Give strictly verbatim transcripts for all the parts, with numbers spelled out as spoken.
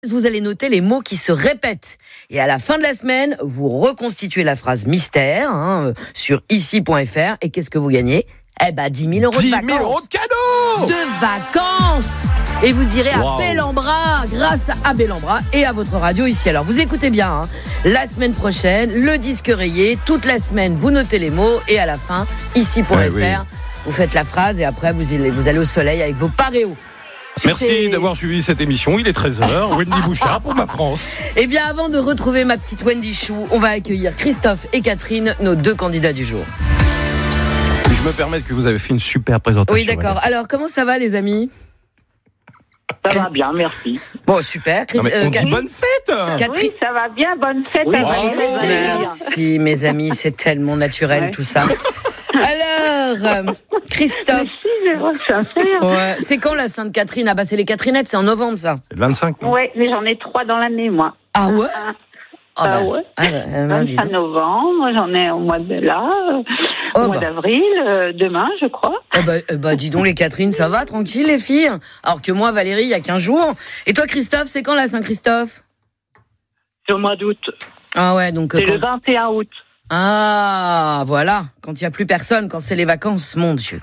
Vous allez noter les mots qui se répètent. Et à la fin de la semaine, vous reconstituez la phrase mystère hein, sur ici point f r. Et qu'est-ce que vous gagnez ? Eh ben, dix mille euros de vacances. dix mille euros de cadeaux De vacances. Et vous irez wow. à Bel-en-Bras grâce à Bel-en-Bras et à votre radio ici. Alors, vous écoutez bien. Hein. La semaine prochaine, le disque rayé. Toute la semaine, vous notez les mots. Et à la fin, ici point f r, ouais, oui. vous faites la phrase. Et après, vous allez, vous allez au soleil avec vos paréos. Merci C'est... d'avoir suivi cette émission. Il est treize heures. Wendy Bouchard pour ma France. Eh bien, avant de retrouver ma petite Wendy Chou, on va accueillir Christophe et Catherine, nos deux candidats du jour. Je me permets que vous avez fait une super présentation. Oui, d'accord. Madame. Alors, comment ça va, les amis ? Ça va bien, merci. Bon, super. Chris... Non, mais on euh, dit bonne fête. Catherine... Oui, ça va bien, bonne fête. Oui, à wow. vous. Merci, mes amis, c'est tellement naturel ouais. tout ça. Alors, euh, Christophe. Ouais. C'est quand la Sainte-Catherine ? Ah bah c'est les Catherinettes, c'est en novembre ça. C'est le vingt-cinq. Oui, mais j'en ai trois dans l'année, moi. Ah ouais ? Ah bah, ouais. Ah bah, vingt-cinq novembre, j'en ai au mois de là, euh, oh au mois bah. d'avril, euh, demain, je crois. Oh bah, euh, bah dis donc les Catherine, ça va, tranquille les filles. Alors que moi, Valérie, il y a quinze jours. Et toi, Christophe, c'est quand la Saint-Christophe ? C'est au mois d'août. Ah ouais, donc... C'est quand... le vingt et un août. Ah, voilà, quand il n'y a plus personne, quand c'est les vacances, mon Dieu.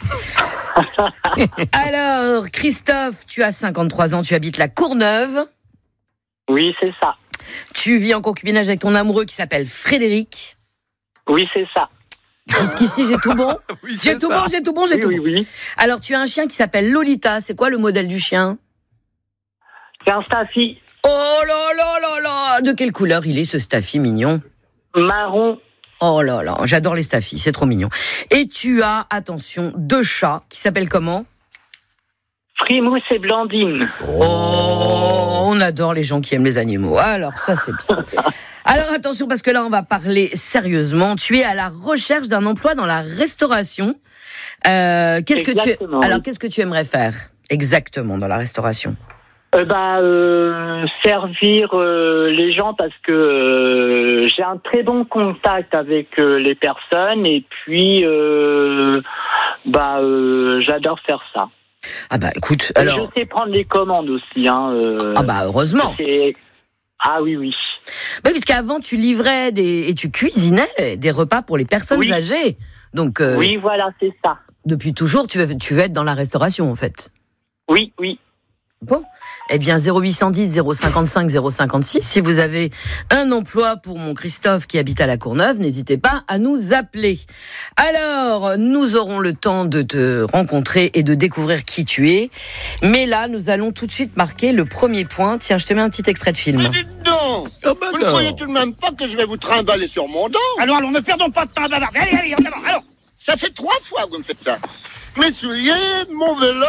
Alors, Christophe, tu as cinquante-trois ans, tu habites la Courneuve. Oui, c'est ça. Tu vis en concubinage avec ton amoureux qui s'appelle Frédéric. Oui, c'est ça. Jusqu'ici, j'ai tout bon. Oui, j'ai tout ça. bon, j'ai tout bon, j'ai oui, tout oui, bon. Oui. Alors, tu as un chien qui s'appelle Lolita. C'est quoi le modèle du chien ? C'est un Staffy. Oh là là là là ! De quelle couleur il est, ce Staffy mignon ? Marron. Oh là là, j'adore les Staffy, c'est trop mignon. Et tu as, attention, deux chats qui s'appellent comment ? Frimousse et Blandine. Oh, on adore les gens qui aiment les animaux. Alors ça, c'est bien. Alors attention, parce que là, on va parler sérieusement. Tu es à la recherche d'un emploi dans la restauration. Euh, qu'est-ce que tu... oui. Alors, qu'est-ce que tu aimerais faire exactement dans la restauration ? Euh, bah, euh, servir euh, les gens parce que euh, j'ai un très bon contact avec euh, les personnes et puis euh, bah euh, j'adore faire ça. Ah bah écoute, alors... Je sais prendre les commandes aussi. Hein, euh, ah bah heureusement. C'est... Ah oui, oui. Bah, puisqu'avant, tu livrais des... et tu cuisinais des repas pour les personnes oui. âgées. Donc, euh, oui, voilà, c'est ça. Depuis toujours, tu veux, tu veux être dans la restauration, en fait. Oui, oui. Bon, eh bien zéro huit cent dix zéro cinquante-cinq zéro cinquante-six, si vous avez un emploi pour mon Christophe qui habite à la Courneuve, n'hésitez pas à nous appeler. Alors, nous aurons le temps de te rencontrer et de découvrir qui tu es. Mais là, nous allons tout de suite marquer le premier point. Tiens, je te mets un petit extrait de film. Mais dites donc, oh ben vous non. ne croyez tout de même pas que je vais vous trimballer sur mon dos ? Alors, alors, ne perdons pas de temps à bavarder. Allez, allez, en avant. Alors, ça fait trois fois que vous me faites ça. Mes souliers, mon vélo...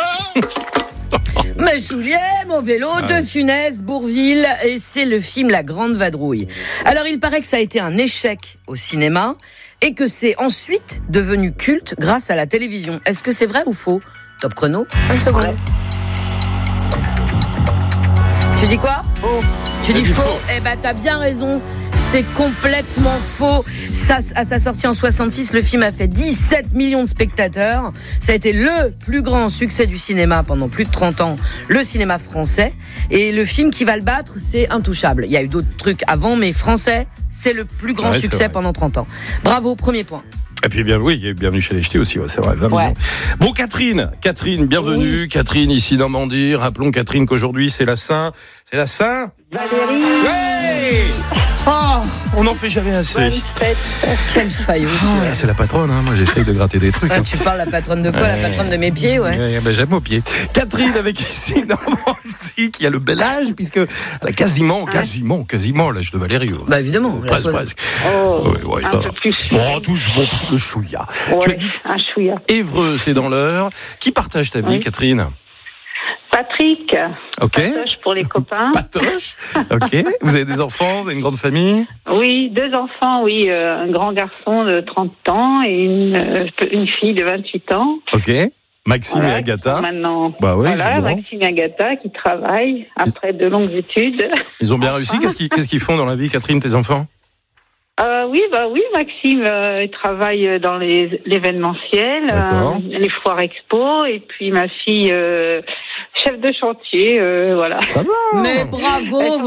Mes souliers, mon vélo, ah. De Funès, Bourvil, et c'est le film La Grande Vadrouille. Alors, il paraît que ça a été un échec au cinéma et que c'est ensuite devenu culte grâce à la télévision. Est-ce que c'est vrai ou faux ? Top chrono, cinq secondes. Ouais. Tu dis quoi ? Faux. Tu dis faux ? faux. Eh ben, t'as bien raison. C'est complètement faux. Ça, à sa sortie en soixante-six, le film a fait dix-sept millions de spectateurs. Ça a été le plus grand succès du cinéma pendant plus de trente ans, le cinéma français. Et le film qui va le battre, c'est Intouchable. Il y a eu d'autres trucs avant, mais français, c'est le plus grand ouais, succès pendant trente ans. Bravo, premier point. Et puis bien, oui, bienvenue chez les Ch'tis aussi, ouais, c'est vrai. Ouais. Bon, Catherine, Catherine, bienvenue. Oui. Catherine, ici Normandie. Rappelons, Catherine, qu'aujourd'hui, c'est la Saint... C'est la Saint... Valérie. Ouais. Ah, on n'en fait jamais assez. Bonne fête. Quelle faille aussi. Oh, c'est la patronne, hein. Moi j'essaye de gratter des trucs. Ah, hein. Tu parles la patronne de quoi? Ouais. La patronne de mes pieds, ouais. ouais ben, j'aime aux pieds. Catherine avec ici Normandie, qui a le bel âge, puisque elle a quasiment, quasiment, quasiment l'âge de Valérie. Bah évidemment. Presque, soit... presque. Oh, ouais, ouais, un ça. peu plus. Bon, touche bon, le chouïa. Ouais, tu habites un chouïa. Évreux, c'est dans l'heure. Qui partage ta vie, oui. Catherine? Patrick. Ok. Patoche pour les copains. Patoche. Ok. Vous avez des enfants, vous avez une grande famille? Oui, deux enfants, oui. Euh, un grand garçon de trente ans et une, euh, une fille de vingt-huit ans. Ok. Maxime voilà, et Agatha. Maintenant, bah oui, voilà, Maxime et Agatha qui travaillent après de longues études. Ils ont bien réussi. Qu'est-ce qu'ils, qu'est-ce qu'ils font dans la vie, Catherine, tes enfants? Euh, oui, bah oui, Maxime, euh, il travaille dans les, l'événementiel, euh, les foires expo, et puis ma fille, euh, chef de chantier, euh, voilà. Ça va. Mais bravo.